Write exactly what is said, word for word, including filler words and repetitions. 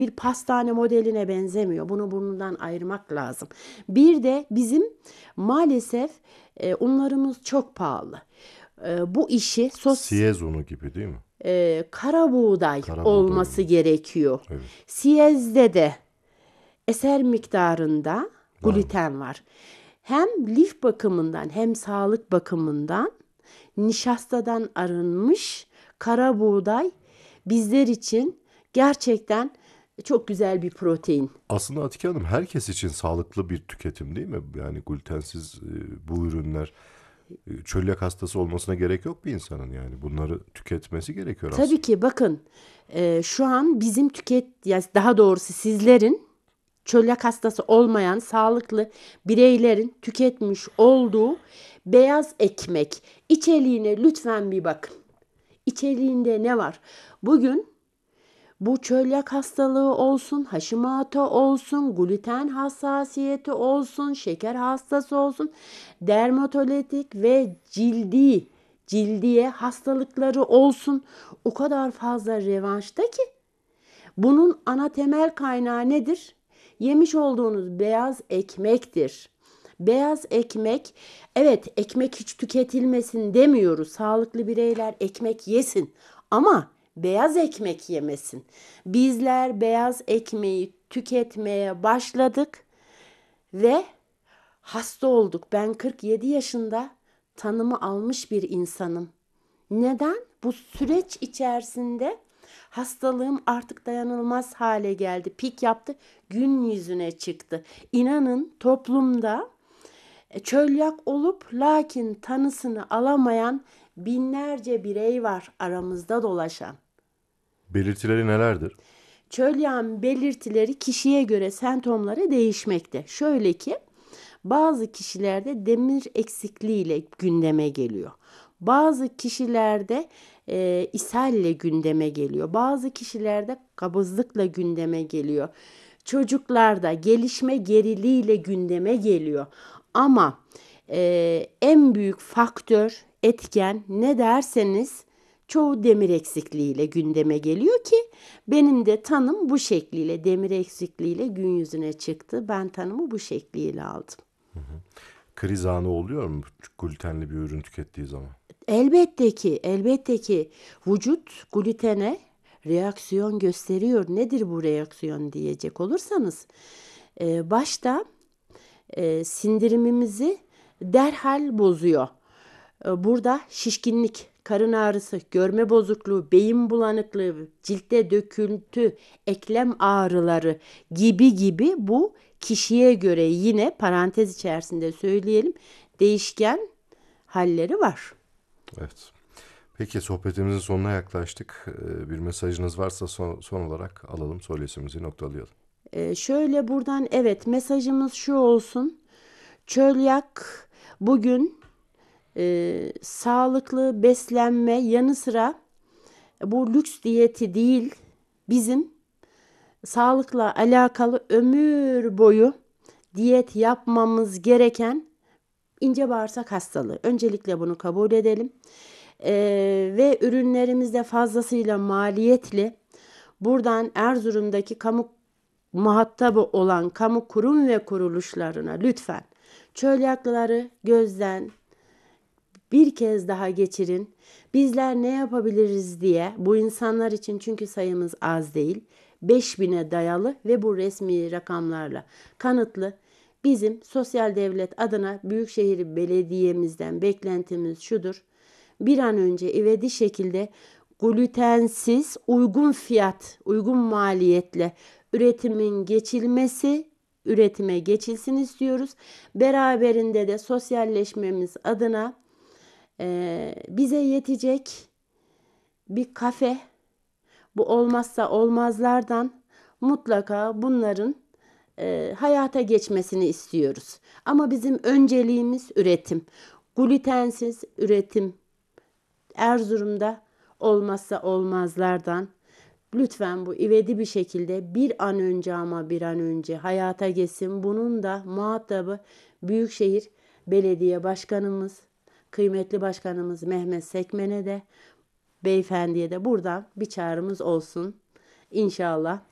bir pastane modeline benzemiyor. Bunu burnundan ayırmak lazım. Bir de bizim maalesef e, unlarımız çok pahalı. E, bu işi sos Siyez unu gibi değil mi? e, kara buğday Kara buğday olması unu. gerekiyor. Evet. Siyezde de eser miktarında Varmış. gluten var. Hem lif bakımından hem sağlık bakımından nişastadan arınmış kara buğday bizler için gerçekten çok güzel bir protein. Aslında Atike Hanım herkes için sağlıklı bir tüketim değil mi? Yani glutensiz e, bu ürünler e, çölyak hastası olmasına gerek yok bir insanın yani. Bunları tüketmesi gerekiyor Tabii aslında. ki bakın e, şu an bizim tüket ya daha doğrusu sizlerin çölyak hastası olmayan sağlıklı bireylerin tüketmiş olduğu beyaz ekmek içeriğine lütfen bir bakın. İçeriğinde ne var? Bugün bu çölyak hastalığı olsun, Hashimoto olsun, gluten hassasiyeti olsun, şeker hastası olsun, dermatolitik ve cildi, cildiye hastalıkları olsun. O kadar fazla revanşta ki bunun ana temel kaynağı nedir? Yemiş olduğunuz beyaz ekmektir. Beyaz ekmek, evet ekmek hiç tüketilmesin demiyoruz. Sağlıklı bireyler ekmek yesin ama beyaz ekmek yemesin. Bizler beyaz ekmeği tüketmeye başladık ve hasta olduk. Ben kırk yedi yaşında tanımı almış bir insanım. Neden? Bu süreç içerisinde hastalığım artık dayanılmaz hale geldi. Pik yaptı, gün yüzüne çıktı. İnanın toplumda e, çölyak olup lakin tanısını alamayan binlerce birey var aramızda dolaşan. Belirtileri nelerdir? Çölyağın belirtileri kişiye göre semptomları değişmekte. Şöyle ki bazı kişilerde demir eksikliği ile gündeme geliyor. Bazı kişilerde e, ishalle gündeme geliyor. Bazı kişilerde kabızlıkla gündeme geliyor. Çocuklarda gelişme geriliğiyle gündeme geliyor. Ama e, en büyük faktör, etken ne derseniz çoğu demir eksikliğiyle gündeme geliyor ki benim de tanım bu şekliyle demir eksikliğiyle gün yüzüne çıktı. Ben tanımı bu şekliyle aldım. Kriz anı oluyor mu glutenli bir ürün tükettiği zaman? Elbette ki, elbette ki vücut glutene reaksiyon gösteriyor. Nedir bu reaksiyon diyecek olursanız, e, başta e, sindirimimizi derhal bozuyor. E, Burada şişkinlik, karın ağrısı, görme bozukluğu, beyin bulanıklığı, ciltte döküntü, eklem ağrıları gibi gibi bu kişiye göre yine parantez içerisinde söyleyelim değişken halleri var. Evet. Peki sohbetimizin sonuna yaklaştık. Ee, Bir mesajınız varsa son, son olarak alalım, söyleşimizi noktalayalım. E, şöyle buradan evet mesajımız şu olsun. Çölyak bugün e, sağlıklı beslenme yanı sıra bu lüks diyeti değil, bizim sağlıkla alakalı ömür boyu diyet yapmamız gereken ince bağırsak hastalığı. Öncelikle bunu kabul edelim. Ee, ve ürünlerimizde fazlasıyla maliyetli. Buradan Erzurum'daki kamu muhatabı olan kamu kurum ve kuruluşlarına lütfen çölyakları gözden bir kez daha geçirin. Bizler ne yapabiliriz diye bu insanlar için çünkü sayımız az değil. beş bine dayalı ve bu resmi rakamlarla kanıtlı. Bizim sosyal devlet adına Büyükşehir Belediye'mizden beklentimiz şudur. Bir an önce ivedi şekilde glutensiz, uygun fiyat, uygun maliyetle üretimin geçilmesi, üretime geçilsin istiyoruz. Beraberinde de sosyalleşmemiz adına ee, bize yetecek bir kafe, bu olmazsa olmazlardan mutlaka bunların e, hayata geçmesini istiyoruz. Ama bizim önceliğimiz üretim. Glutensiz üretim Erzurum'da olmazsa olmazlardan. Lütfen bu ivedi bir şekilde bir an önce ama bir an önce hayata geçsin. Bunun da muhatabı Büyükşehir Belediye Başkanımız, kıymetli başkanımız Mehmet Sekmen'e de beyefendiye de buradan bir çağrımız olsun. İnşallah